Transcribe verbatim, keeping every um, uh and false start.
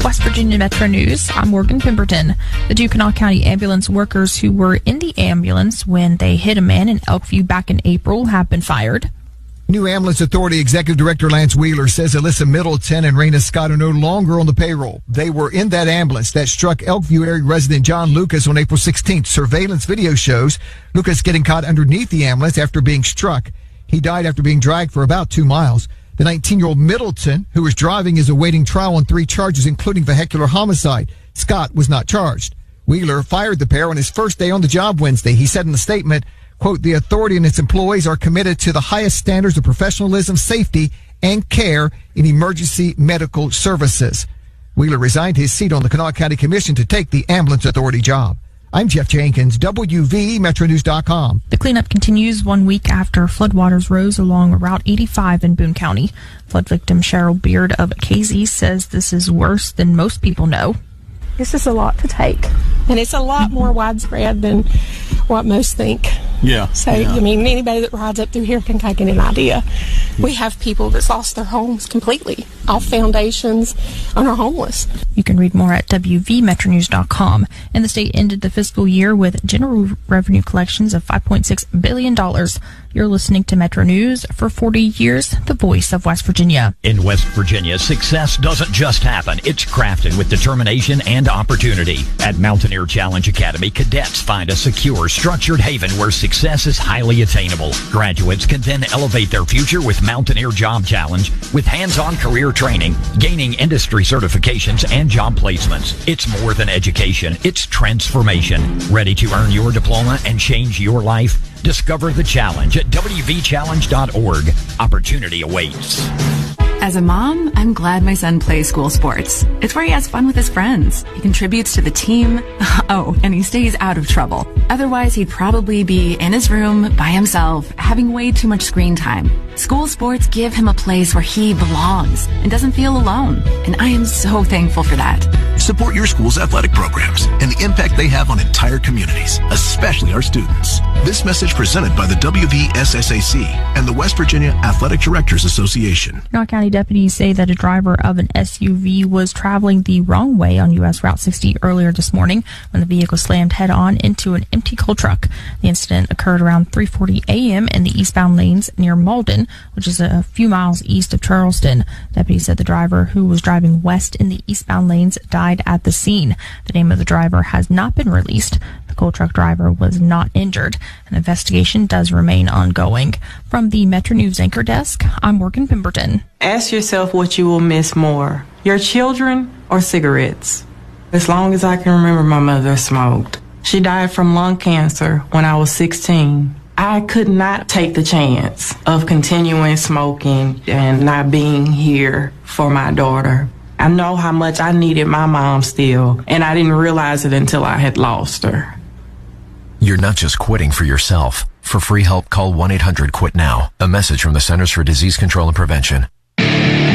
West Virginia Metro News, I'm Morgan Pemberton. The two Kanawha County ambulance workers who were in the ambulance when they hit a man in Elkview back in April have been fired. New Ambulance Authority Executive Director Lance Wheeler says Alyssa Middleton and Raina Scott are no longer on the payroll. They were in that ambulance that struck Elkview area resident John Lucas on April sixteenth. Surveillance video shows Lucas getting caught underneath the ambulance after being struck. He died after being dragged for about two miles. The nineteen-year-old Middleton, who was driving, is awaiting trial on three charges, including vehicular homicide. Scott was not charged. Wheeler fired the pair on his first day on the job Wednesday. He said in the statement, quote, the authority and its employees are committed to the highest standards of professionalism, safety, and care in emergency medical services. Wheeler resigned his seat on the Kanawha County Commission to take the Ambulance Authority job. I'm Jeff Jenkins, W V Metro News dot com. The cleanup continues one week after floodwaters rose along Route eighty-five in Boone County. Flood victim Cheryl Beard of K Z says this is worse than most people know. This is a lot to take, and it's a lot more widespread than what most think. Yeah. So, yeah. I mean, anybody that rides up through here can take an idea. We have people that's lost their homes completely, off foundations, and are homeless. You can read more at W V Metro News dot com. And the state ended the fiscal year with general revenue collections of five point six billion dollars. You're listening to Metro News. For forty years, the voice of West Virginia. In West Virginia, success doesn't just happen. It's crafted with determination and opportunity. At Mountaineer Challenge Academy, cadets find a secure, structured haven where success is highly attainable. Graduates can then elevate their future with Mountaineer Job Challenge with hands-on career training, gaining industry certifications, and job placements. It's more than education. It's transformation. Ready to earn your diploma and change your life? Discover the challenge at W V challenge dot org. Opportunity awaits. As a mom, I'm glad my son plays school sports. It's where he has fun with his friends. He contributes to the team. Oh, and he stays out of trouble. Otherwise, he'd probably be in his room by himself, having way too much screen time. School sports give him a place where he belongs and doesn't feel alone. And I am so thankful for that. Support your school's athletic programs and the impact they have on entire communities, especially our students. This message presented by the W V S S A C and the West Virginia Athletic Directors Association. Kanawha County deputies say that a driver of an S U V was traveling the wrong way on U S Route sixty earlier this morning when the vehicle slammed head-on into an empty coal truck. The incident occurred around three forty a.m. in the eastbound lanes near Malden, which is a few miles east of Charleston. Deputies said the driver, who was driving west in the eastbound lanes, died at the scene. The name of the driver has not been released. The coal truck driver was not injured. An investigation does remain ongoing. From the Metro News Anchor Desk, I'm Morgan Pemberton. Ask yourself what you will miss more, your children or cigarettes. As long as I can remember, my mother smoked. She died from lung cancer when I was sixteen. I could not take the chance of continuing smoking and not being here for my daughter. I know how much I needed my mom still, and I didn't realize it until I had lost her. You're not just quitting for yourself. For free help, call one eight hundred quit now. A message from the Centers for Disease Control and Prevention.